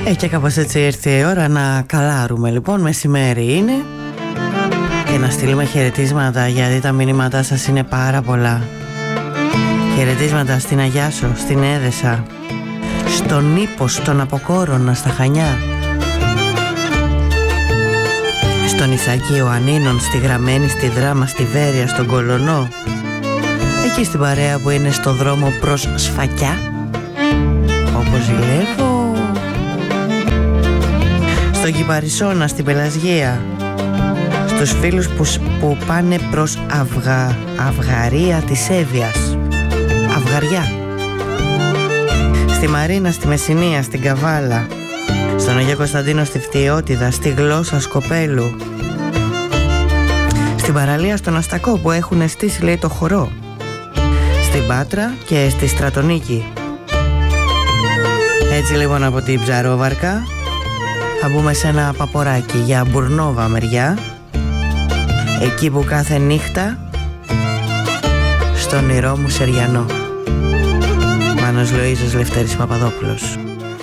Και κάπως έτσι ήρθε η ώρα να καλάρουμε λοιπόν. Μεσημέρι είναι. Και να στείλουμε χαιρετίσματα, γιατί τα μηνύματά σας είναι πάρα πολλά. Χαιρετίσματα στην Αγιάσο, στην Έδεσα, στον Ίπο, στον Αποκόρονα, στα Χανιά, στον Ισάκη Ιωαννίνων, στη Γραμμένη, στη Δράμα, στη Βέρεια, στον Κολονό, εκεί στην παρέα που είναι στο δρόμο προς Σφακιά, όπως ζηλεύω, στον Κυπαρισώνα, στην Πελασγία, στους φίλους που πάνε προς Αυγαρία της Εύβοιας, Αυγαριά, στη Μαρίνα, στη Μεσσηνία, στην Καβάλα, στον Αγία Κωνσταντίνο, στη Φτιώτιδα, στη Γλώσσα Σκοπέλου, στην παραλία στον Αστακό που έχουν στήσει, λέει, το χορό, στην Πάτρα και στη Στρατονίκη. Έτσι λοιπόν από την Ψαρόβαρκα θα μπούμε σε ένα παποράκι για Μπουρνόβα μεριά, εκεί που κάθε νύχτα στον όνειρό μου Σεριανό. Μάνος Λοΐζος, Λευτέρης Παπαδόπουλος.